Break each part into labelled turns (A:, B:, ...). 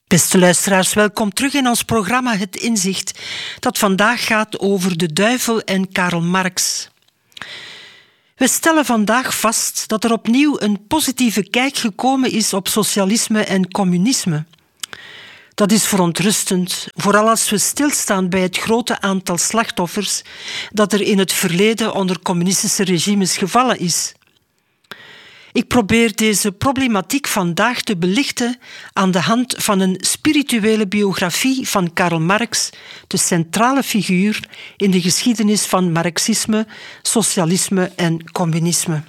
A: Beste luisteraars, welkom terug in ons programma Het Inzicht, dat vandaag gaat over de duivel en Karl Marx. We stellen vandaag vast dat er opnieuw een positieve kijk gekomen is op socialisme en communisme. Dat is verontrustend, vooral als we stilstaan bij het grote aantal slachtoffers dat er in het verleden onder communistische regimes gevallen is. Ik probeer deze problematiek vandaag te belichten aan de hand van een spirituele biografie van Karl Marx, de centrale figuur in de geschiedenis van marxisme, socialisme en communisme.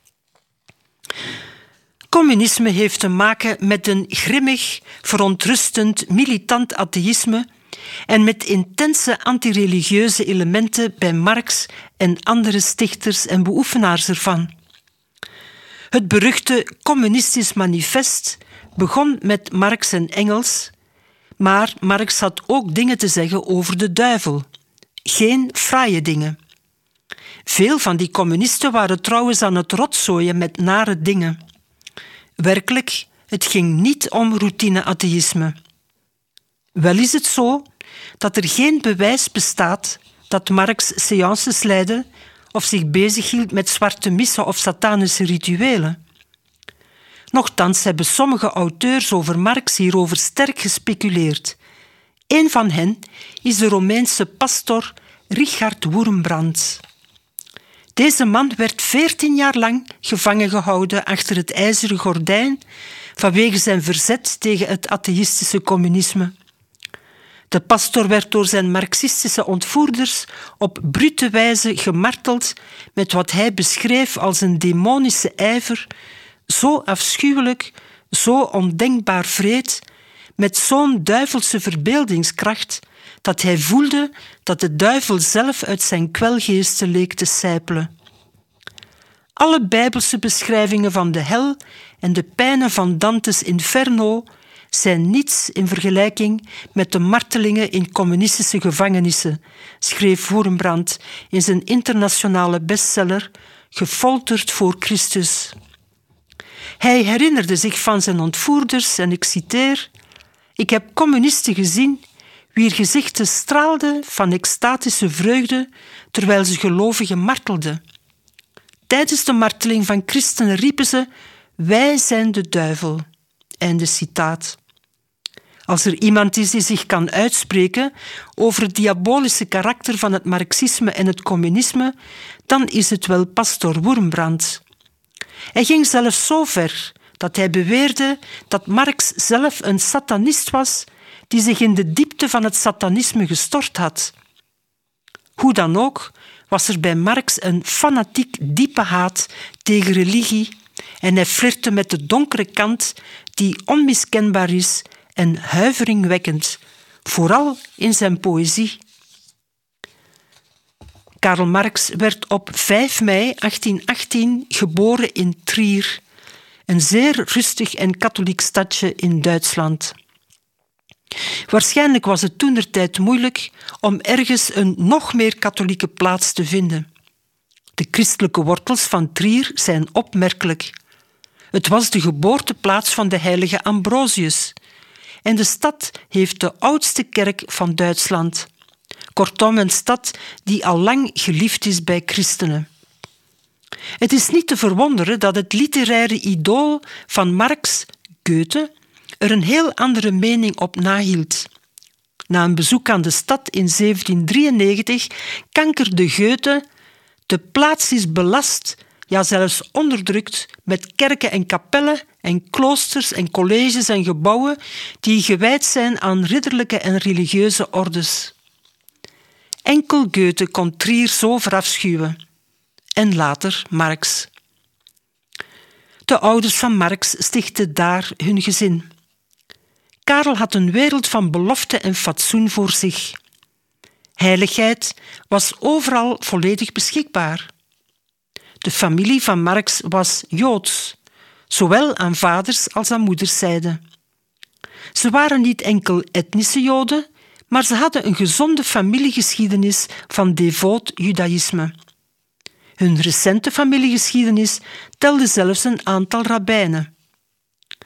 A: Communisme heeft te maken met een grimmig, verontrustend, militant atheïsme en met intense antireligieuze elementen bij Marx en andere stichters en beoefenaars ervan. Het beruchte Communistisch Manifest begon met Marx en Engels, maar Marx had ook dingen te zeggen over de duivel. Geen fraaie dingen. Veel van die communisten waren trouwens aan het rotzooien met nare dingen. Werkelijk, het ging niet om routine-atheïsme. Wel is het zo dat er geen bewijs bestaat dat Marx séances leidde of zich bezighield met zwarte missen of satanische rituelen. Nochtans hebben sommige auteurs over Marx hierover sterk gespeculeerd. Een van hen is de Romeinse pastor Richard Wurmbrand. Deze man werd 14 jaar lang gevangen gehouden achter het ijzeren gordijn vanwege zijn verzet tegen het atheïstische communisme. De pastor werd door zijn marxistische ontvoerders op brute wijze gemarteld met wat hij beschreef als een demonische ijver, zo afschuwelijk, zo ondenkbaar wreed, met zo'n duivelse verbeeldingskracht, dat hij voelde dat de duivel zelf uit zijn kwelgeesten leek te sijpelen. Alle bijbelse beschrijvingen van de hel en de pijnen van Dantes Inferno zijn niets in vergelijking met de martelingen in communistische gevangenissen, schreef Wurmbrand in zijn internationale bestseller Gefolterd voor Christus. Hij herinnerde zich van zijn ontvoerders en ik citeer: "Ik heb communisten gezien wier gezichten straalden van extatische vreugde terwijl ze gelovigen martelden. Tijdens de marteling van christenen riepen ze: 'Wij zijn de duivel.'" Einde citaat. Als er iemand is die zich kan uitspreken over het diabolische karakter van het marxisme en het communisme, dan is het wel pastor Wurmbrand. Hij ging zelfs zo ver dat hij beweerde dat Marx zelf een satanist was die zich in de diepte van het satanisme gestort had. Hoe dan ook, was er bij Marx een fanatiek diepe haat tegen religie en hij flirte met de donkere kant die onmiskenbaar is en huiveringwekkend, vooral in zijn poëzie. Karl Marx werd op 5 mei 1818 geboren in Trier, een zeer rustig en katholiek stadje in Duitsland. Waarschijnlijk was het toentertijd moeilijk om ergens een nog meer katholieke plaats te vinden. De christelijke wortels van Trier zijn opmerkelijk. Het was de geboorteplaats van de heilige Ambrosius en de stad heeft de oudste kerk van Duitsland. Kortom, een stad die al lang geliefd is bij christenen. Het is niet te verwonderen dat het literaire idool van Marx, Goethe, er een heel andere mening op nahield. Na een bezoek aan de stad in 1793 kankerde Goethe: "De plaats is belast, ja zelfs onderdrukt, met kerken en kapellen en kloosters en colleges en gebouwen die gewijd zijn aan ridderlijke en religieuze ordes." Enkel Goethe kon Trier zo verafschuwen. En later Marx. De ouders van Marx stichtten daar hun gezin. Karel had een wereld van belofte en fatsoen voor zich. Heiligheid was overal volledig beschikbaar. De familie van Marx was Joods, zowel aan vaders als aan moederszijde. Ze waren niet enkel etnische Joden, maar ze hadden een gezonde familiegeschiedenis van devoot judaïsme. Hun recente familiegeschiedenis telde zelfs een aantal rabbijnen.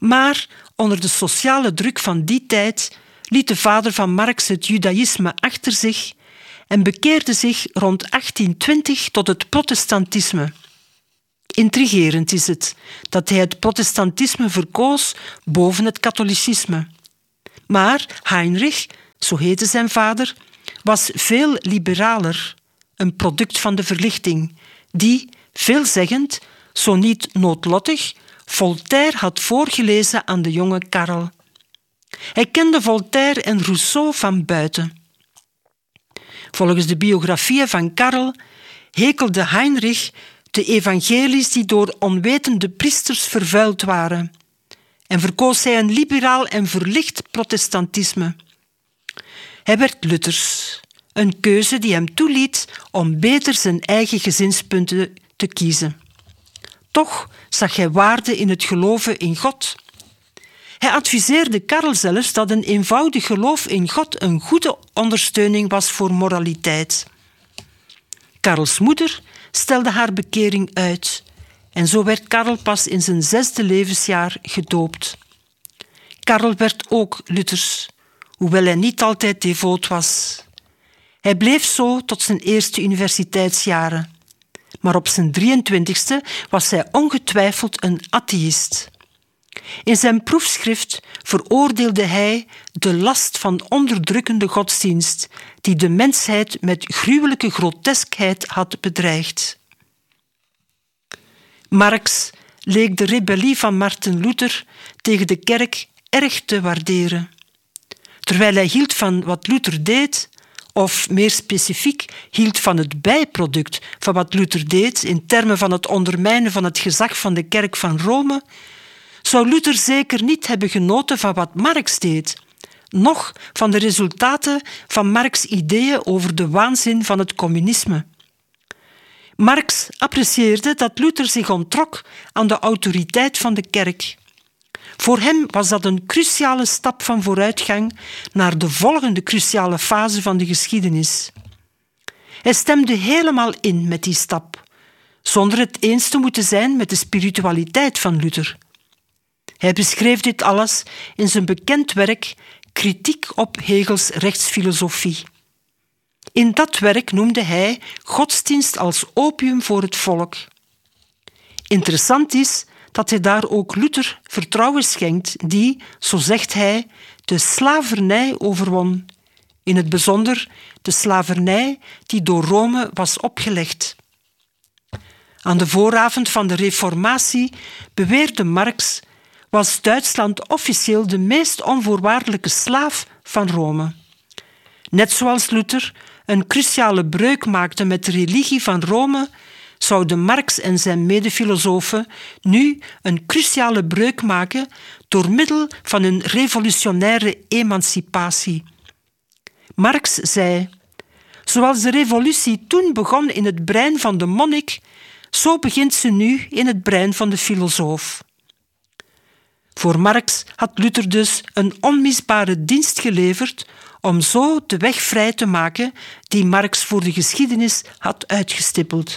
A: Maar onder de sociale druk van die tijd liet de vader van Marx het judaïsme achter zich en bekeerde zich rond 1820 tot het protestantisme. Intrigerend is het dat hij het protestantisme verkoos boven het katholicisme. Maar Heinrich, zo heette zijn vader, was veel liberaler, een product van de verlichting, die, veelzeggend, zo niet noodlottig, Voltaire had voorgelezen aan de jonge Karel. Hij kende Voltaire en Rousseau van buiten. Volgens de biografieën van Karel hekelde Heinrich de evangelies die door onwetende priesters vervuild waren en verkoos hij een liberaal en verlicht protestantisme. Hij werd Luthers, een keuze die hem toeliet om beter zijn eigen gezinspunten te kiezen. Toch zag hij waarde in het geloven in God. Hij adviseerde Karel zelfs dat een eenvoudig geloof in God een goede ondersteuning was voor moraliteit. Karels moeder stelde haar bekering uit en zo werd Karel pas in zijn 6e levensjaar gedoopt. Karel werd ook Luthers, hoewel hij niet altijd devoot was. Hij bleef zo tot zijn eerste universiteitsjaren, maar op zijn 23e was hij ongetwijfeld een atheïst. In zijn proefschrift veroordeelde hij de last van onderdrukkende godsdienst die de mensheid met gruwelijke groteskheid had bedreigd. Marx leek de rebellie van Martin Luther tegen de kerk erg te waarderen. Terwijl hij hield van wat Luther deed, of meer specifiek hield van het bijproduct van wat Luther deed in termen van het ondermijnen van het gezag van de kerk van Rome, zou Luther zeker niet hebben genoten van wat Marx deed, noch van de resultaten van Marx' ideeën over de waanzin van het communisme. Marx apprecieerde dat Luther zich onttrok aan de autoriteit van de kerk. Voor hem was dat een cruciale stap van vooruitgang naar de volgende cruciale fase van de geschiedenis. Hij stemde helemaal in met die stap, zonder het eens te moeten zijn met de spiritualiteit van Luther. Hij beschreef dit alles in zijn bekend werk Kritiek op Hegels rechtsfilosofie. In dat werk noemde hij godsdienst als opium voor het volk. Interessant is dat hij daar ook Luther vertrouwen schenkt die, zo zegt hij, de slavernij overwon. In het bijzonder de slavernij die door Rome was opgelegd. Aan de vooravond van de Reformatie, beweerde Marx, was Duitsland officieel de meest onvoorwaardelijke slaaf van Rome. Net zoals Luther een cruciale breuk maakte met de religie van Rome, zouden Marx en zijn medefilosofen nu een cruciale breuk maken door middel van een revolutionaire emancipatie. Marx zei: zoals de revolutie toen begon in het brein van de monnik, zo begint ze nu in het brein van de filosoof. Voor Marx had Luther dus een onmisbare dienst geleverd om zo de weg vrij te maken die Marx voor de geschiedenis had uitgestippeld.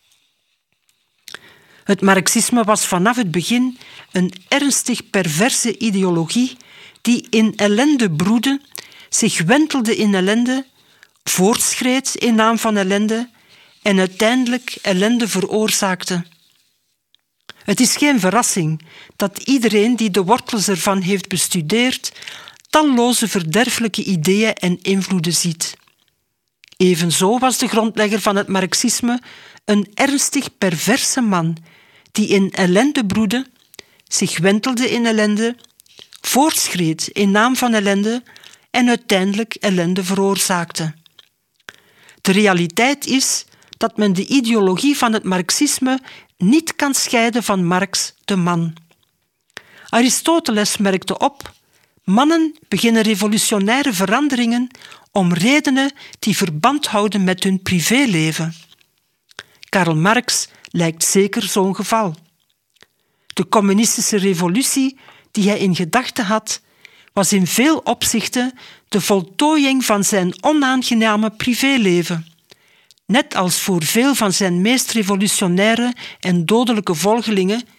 A: Het marxisme was vanaf het begin een ernstig perverse ideologie die in ellende broedde, zich wentelde in ellende, voortschreed in naam van ellende en uiteindelijk ellende veroorzaakte. Het is geen verrassing dat iedereen die de wortels ervan heeft bestudeerd talloze verderfelijke ideeën en invloeden ziet. Evenzo was de grondlegger van het marxisme een ernstig perverse man die in ellende broedde, zich wentelde in ellende, voortschreed in naam van ellende en uiteindelijk ellende veroorzaakte. De realiteit is dat men de ideologie van het marxisme niet kan scheiden van Marx, de man. Aristoteles merkte op: mannen beginnen revolutionaire veranderingen om redenen die verband houden met hun privéleven. Karl Marx lijkt zeker zo'n geval. De communistische revolutie die hij in gedachten had, was in veel opzichten de voltooiing van zijn onaangename privéleven. Net als voor veel van zijn meest revolutionaire en dodelijke volgelingen,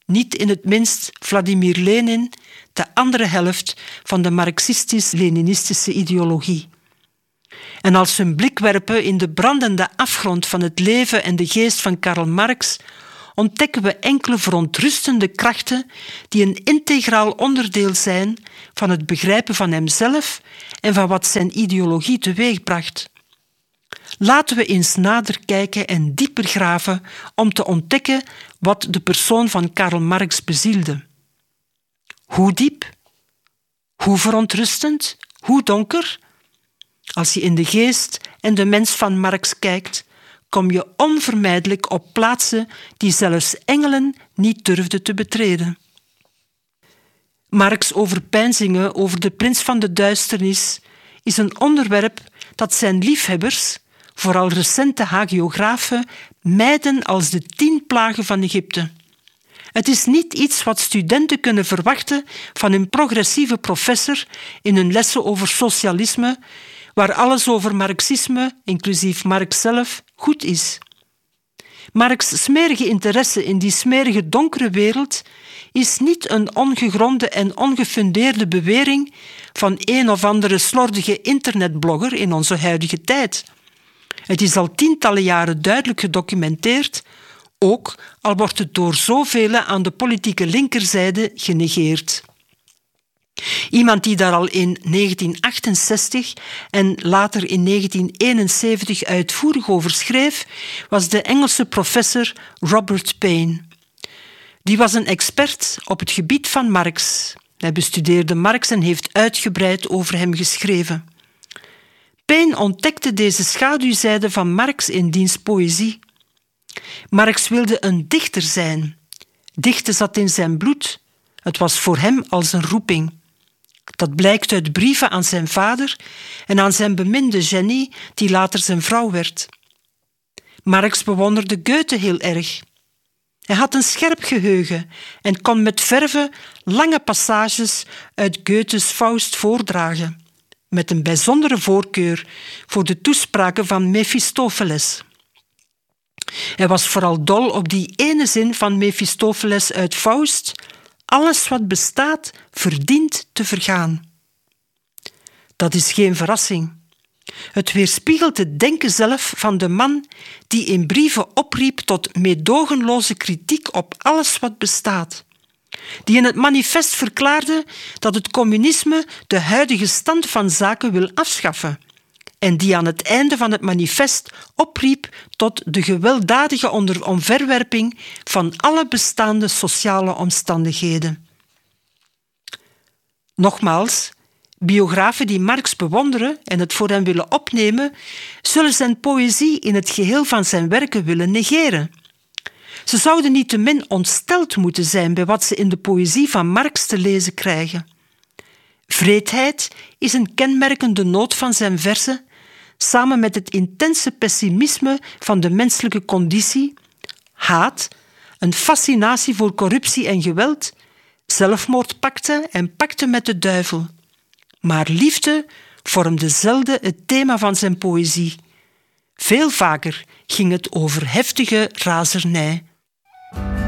A: niet in het minst Vladimir Lenin, de andere helft van de marxistisch-leninistische ideologie. En als we een blik werpen in de brandende afgrond van het leven en de geest van Karl Marx, ontdekken we enkele verontrustende krachten die een integraal onderdeel zijn van het begrijpen van hemzelf en van wat zijn ideologie teweegbracht. Laten we eens nader kijken en dieper graven om te ontdekken wat de persoon van Karl Marx bezielde. Hoe diep? Hoe verontrustend? Hoe donker? Als je in de geest en de mens van Marx kijkt, kom je onvermijdelijk op plaatsen die zelfs engelen niet durfden te betreden. Marx' overpeinzingen over de prins van de duisternis is een onderwerp dat zijn liefhebbers, vooral recente hagiografen, mijden als de 10 plagen van Egypte. Het is niet iets wat studenten kunnen verwachten van een progressieve professor in hun lessen over socialisme, waar alles over marxisme, inclusief Marx zelf, goed is. Marx' smerige interesse in die smerige donkere wereld is niet een ongegronde en ongefundeerde bewering van een of andere slordige internetblogger in onze huidige tijd. Het is al tientallen jaren duidelijk gedocumenteerd, ook al wordt het door zoveel aan de politieke linkerzijde genegeerd. Iemand die daar al in 1968 en later in 1971 uitvoerig over schreef, was de Engelse professor Robert Payne. Die was een expert op het gebied van Marx. Hij bestudeerde Marx en heeft uitgebreid over hem geschreven. Payne ontdekte deze schaduwzijde van Marx in diens poëzie. Marx wilde een dichter zijn. Dichten zat in zijn bloed. Het was voor hem als een roeping. Dat blijkt uit brieven aan zijn vader en aan zijn beminde Jenny, die later zijn vrouw werd. Marx bewonderde Goethe heel erg. Hij had een scherp geheugen en kon met verve lange passages uit Goethes Faust voordragen, met een bijzondere voorkeur voor de toespraken van Mephistopheles. Hij was vooral dol op die ene zin van Mephistopheles uit Faust: alles wat bestaat, verdient te vergaan. Dat is geen verrassing. Het weerspiegelt het denken zelf van de man die in brieven opriep tot meedogenloze kritiek op alles wat bestaat. Die in het manifest verklaarde dat het communisme de huidige stand van zaken wil afschaffen. En die aan het einde van het manifest opriep tot de gewelddadige omverwerping van alle bestaande sociale omstandigheden. Nogmaals, biografen die Marx bewonderen en het voor hem willen opnemen, zullen zijn poëzie in het geheel van zijn werken willen negeren. Ze zouden niettemin ontsteld moeten zijn bij wat ze in de poëzie van Marx te lezen krijgen. Wreedheid is een kenmerkende noot van zijn verzen, samen met het intense pessimisme van de menselijke conditie, haat, een fascinatie voor corruptie en geweld, zelfmoordpakten en pakten met de duivel. Maar liefde vormde zelden het thema van zijn poëzie. Veel vaker ging het over heftige razernij.